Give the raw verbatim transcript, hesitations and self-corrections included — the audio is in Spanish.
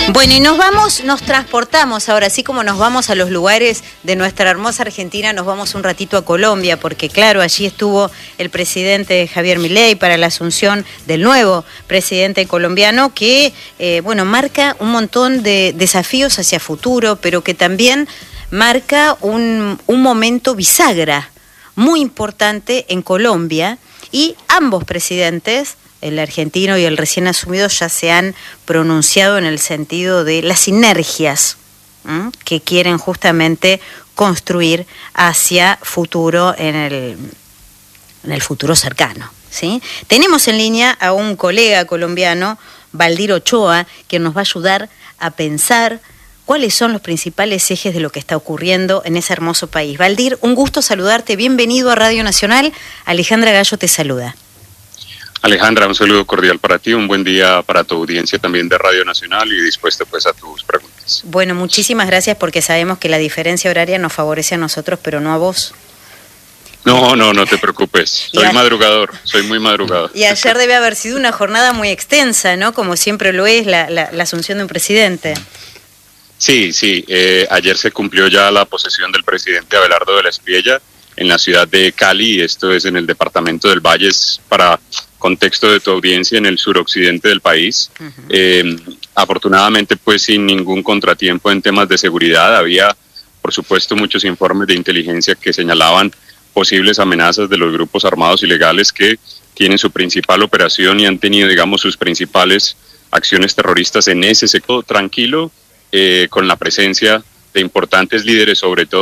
Bueno, y nos vamos, nos transportamos ahora, así como nos vamos a los lugares de nuestra hermosa Argentina, nos vamos un ratito a Colombia, porque claro, allí estuvo el presidente Javier Milei para la asunción del nuevo presidente colombiano, que, eh, bueno, marca un montón de desafíos hacia futuro, pero que también marca un, un momento bisagra muy importante en Colombia, y ambos presidentes, el argentino y el recién asumido, ya se han pronunciado en el sentido de las sinergias ¿m? que quieren justamente construir hacia futuro en el, en el futuro cercano, ¿sí? Tenemos en línea a un colega colombiano, Valdir Ochoa, que nos va a ayudar a pensar cuáles son los principales ejes de lo que está ocurriendo en ese hermoso país. Valdir, un gusto saludarte, bienvenido a Radio Nacional. Alejandra Gallo te saluda. Alejandra, un saludo cordial para ti, un buen día para tu audiencia también de Radio Nacional y dispuesto pues a tus preguntas. Bueno, muchísimas gracias, porque sabemos que la diferencia horaria nos favorece a nosotros, pero no a vos. No, no, no te preocupes, soy a... madrugador, soy muy madrugador. Y ayer debe haber sido una jornada muy extensa, ¿no? Como siempre lo es la, la, la asunción de un presidente. Sí, sí, eh, ayer se cumplió ya la posesión del presidente Abelardo de la Espriella en la ciudad de Cali, esto es en el departamento del Valle, para contexto de tu audiencia, en el suroccidente del país. Uh-huh. Eh, afortunadamente, pues sin ningún contratiempo en temas de seguridad. Había, por supuesto, muchos informes de inteligencia que señalaban posibles amenazas de los grupos armados ilegales que tienen su principal operación y han tenido, digamos, sus principales acciones terroristas en ese sector tranquilo, eh, con la presencia de importantes líderes, sobre todo